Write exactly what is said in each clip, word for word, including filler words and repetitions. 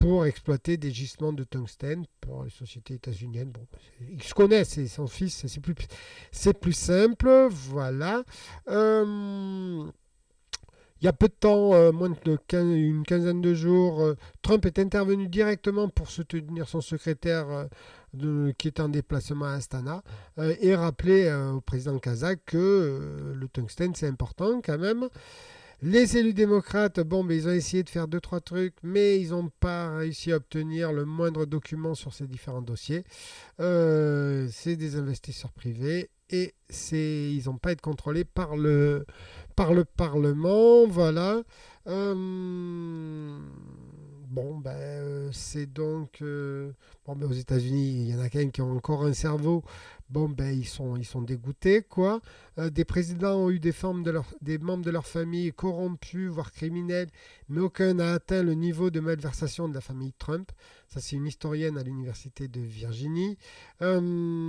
pour exploiter des gisements de tungstène pour les sociétés états-uniennes. Bon, ils se connaissent, c'est son fils, c'est plus, c'est plus simple, voilà. Euh, il y a peu de temps, euh, moins de quinze, une quinzaine de jours, euh, Trump est intervenu directement pour soutenir son secrétaire euh, de- qui est en déplacement à Astana euh, et rappeler euh, au président kazakh que euh, le tungstène c'est important quand même. Les élus démocrates, bon, ben, ils ont essayé de faire deux, trois trucs, mais ils n'ont pas réussi à obtenir le moindre document sur ces différents dossiers. Euh, c'est des investisseurs privés et c'est, ils n'ont pas été contrôlés par le, par le Parlement. Voilà. Euh, bon, ben, euh, c'est donc. Euh, bon, ben, aux États-Unis, il y en a quand même qui ont encore un cerveau. Bon, ben, ils sont, ils sont dégoûtés, quoi. Euh, des présidents ont eu des, formes de leur, des membres de leur famille corrompus, voire criminels, mais aucun n'a atteint le niveau de malversation de la famille Trump. Ça, c'est une historienne à l'université de Virginie. Euh,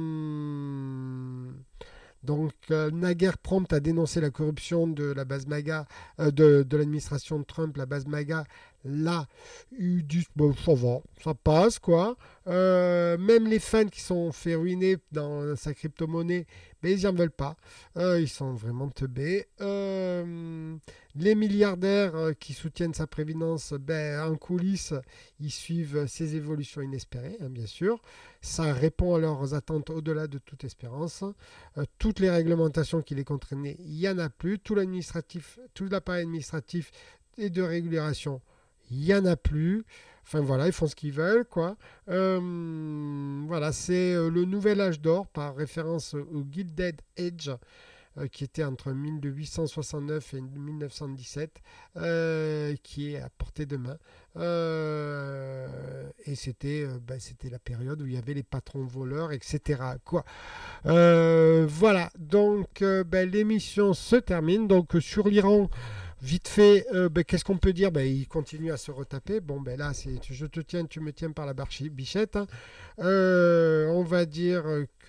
donc, euh, naguère prompte à dénoncer la corruption de la base MAGA, euh, de, de l'administration de Trump, la base MAGA, là, ils disent, bon, ça va, ça passe, quoi. Euh, même les fans qui sont fait ruiner dans sa crypto-monnaie, ben, ils n'en veulent pas. Euh, ils sont vraiment teubés. Euh, les milliardaires euh, qui soutiennent sa prévidence, ben, en coulisses, ils suivent ces évolutions inespérées, hein, bien sûr. Ça répond à leurs attentes au-delà de toute espérance. Euh, toutes les réglementations qui les contraignaient, il n'y en a plus. Tout l'administratif, tout l'appareil administratif et de régulation, il n'y en a plus. Enfin voilà, ils font ce qu'ils veulent, quoi. Euh, voilà, c'est euh, le nouvel âge d'or par référence au Gilded Age euh, qui était entre mille huit cent soixante-neuf et mille neuf cent dix-sept, euh, qui est à portée de main. Euh, et c'était, euh, ben, c'était la période où il y avait les patrons voleurs, et cetera. Quoi. Euh, voilà, donc euh, ben, l'émission se termine. Donc sur l'Iran, vite fait, euh, ben, qu'est-ce qu'on peut dire? Ben, il continue à se retaper. Bon, ben là, c'est je te tiens, tu me tiens par la bichette. Hein. Euh, on va dire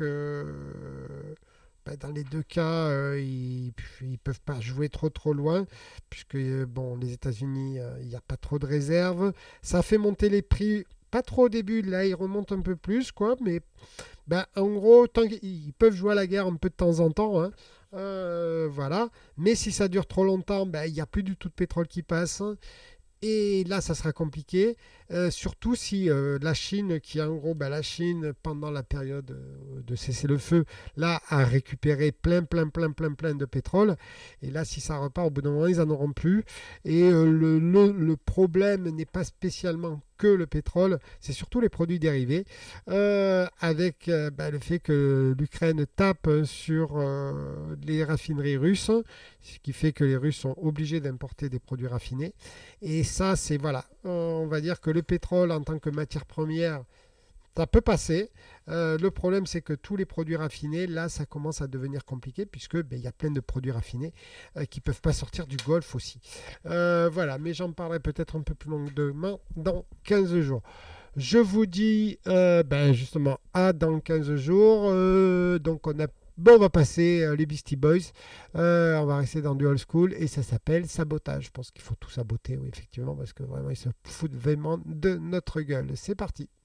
que ben, dans les deux cas, euh, ils ne peuvent pas jouer trop trop loin, puisque euh, bon, les États-Unis, euh, il n'y a pas trop de réserves. Ça fait monter les prix, pas trop au début, là, ils remontent un peu plus, quoi, mais ben, en gros, tant qu'ils peuvent jouer à la guerre un peu de temps en temps, hein, euh, voilà. Mais si ça dure trop longtemps, ben, il n'y a plus du tout de pétrole qui passe. Et là, ça sera compliqué, euh, surtout si euh, la Chine, qui en gros, bah, la Chine, pendant la période euh, de cessez-le-feu, là, a récupéré plein, plein, plein, plein, plein de pétrole. Et là, si ça repart, au bout d'un moment, ils n'en auront plus. Et euh, le, le, le problème n'est pas spécialement que le pétrole, c'est surtout les produits dérivés, euh, avec euh, bah, le fait que l'Ukraine tape sur euh, les raffineries russes, ce qui fait que les Russes sont obligés d'importer des produits raffinés. Et ça, c'est voilà, on va dire que le pétrole en tant que matière première, ça peut passer. Euh, le problème, c'est que tous les produits raffinés, là, ça commence à devenir compliqué puisque ben, il y a plein de produits raffinés euh, qui ne peuvent pas sortir du Golfe aussi. Euh, voilà, mais j'en parlerai peut-être un peu plus longuement dans quinze jours. Je vous dis euh, ben, justement à dans quinze jours. Euh, donc on a Bon, on va passer euh, les Beastie Boys. Euh, on va rester dans du old school et ça s'appelle Sabotage. Je pense qu'il faut tout saboter, oui, effectivement, parce que vraiment, ils se foutent vraiment de notre gueule. C'est parti.